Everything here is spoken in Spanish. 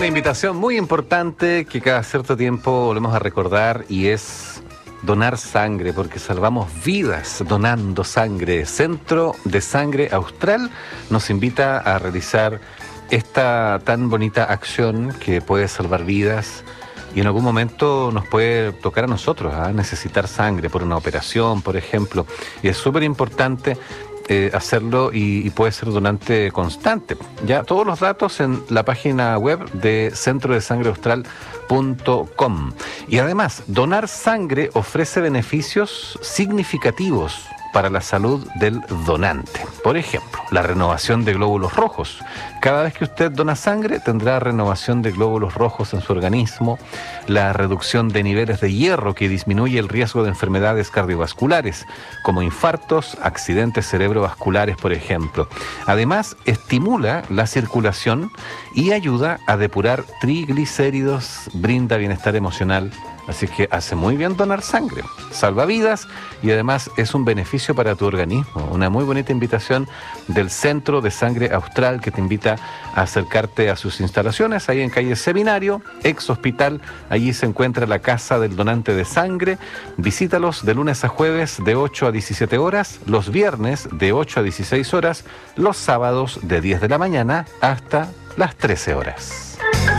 una invitación muy importante que cada cierto tiempo volvemos a recordar y es donar sangre, porque salvamos vidas donando sangre. Centro de Sangre Austral nos invita a realizar esta tan bonita acción que puede salvar vidas y en algún momento nos puede tocar a nosotros, necesitar sangre por una operación, por ejemplo. Y es súper importante hacerlo y puede ser donante constante. Ya todos los datos en la página web de centrodesangreaustral.com. Y además, donar sangre ofrece beneficios significativos para la salud del donante. Por ejemplo, la renovación de glóbulos rojos. Cada vez que usted dona sangre tendrá renovación de glóbulos rojos en su organismo, la reducción de niveles de hierro que disminuye el riesgo de enfermedades cardiovasculares, como infartos, accidentes cerebrovasculares, por ejemplo. Además, estimula la circulación y ayuda a depurar triglicéridos, brinda bienestar emocional. Así que hace muy bien donar sangre, salva vidas y además es un beneficio para tu organismo. Una muy bonita invitación del Centro de Sangre Austral que te invita a acercarte a sus instalaciones, ahí en calle Seminario, ex hospital. Allí se encuentra la Casa del Donante de Sangre. Visítalos de lunes a jueves de 8 a 17 horas, los viernes de 8 a 16 horas, los sábados de 10 de la mañana hasta las 13 horas.